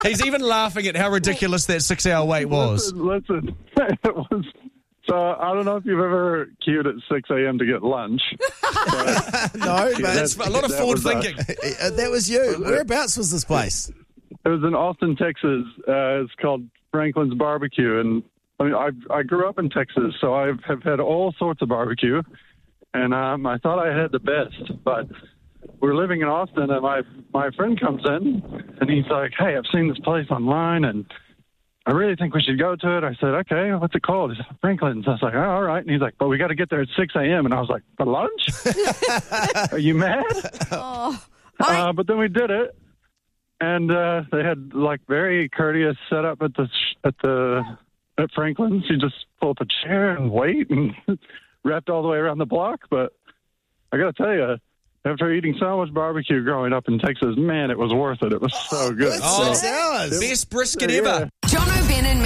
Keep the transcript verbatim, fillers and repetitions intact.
He's even laughing at how ridiculous that six-hour wait was. Listen, listen. It was... So I don't know if you've ever queued at six a.m. to get lunch. But No, but That's a lot of that forward was us. thinking. uh, that was you. Whereabouts was this place? It was in Austin, Texas. Uh, it's called Franklin's Barbecue, and I mean, I I grew up in Texas, so I have had all sorts of barbecue, and um, I thought I had the best. But we're living in Austin, and my my friend comes in, and he's like, "Hey, I've seen this place online, and I really think we should go to it." I said, "Okay, what's it called?" He said, Franklin's. I was like, "Oh, all right." And he's like, "But we got to get there at six a.m." And I was like, "For lunch? Are you mad?" Oh, I, Uh, but then we did it, and uh, they had like very courteous setup at the at the at Franklin's. You just pull up a chair and wait, and wrapped all the way around the block. But I got to tell you, after eating so much barbecue growing up in Texas, man, it was worth it. It was so good. That's Oh. six hours. Best brisket Yeah. ever. John O'Bannon